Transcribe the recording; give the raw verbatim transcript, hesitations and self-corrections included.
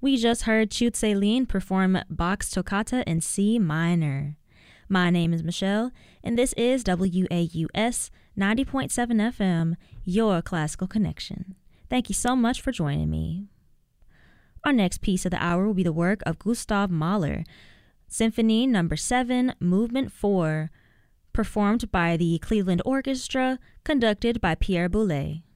We just heard Chute Celine perform Bach's Toccata in C minor. My name is Michelle, and this is W A U S ninety point seven F M, your classical connection. Thank you so much for joining me. Our next piece of the hour will be the work of Gustav Mahler, Symphony Number seven, Movement four, performed by the Cleveland Orchestra, conducted by Pierre Boulez.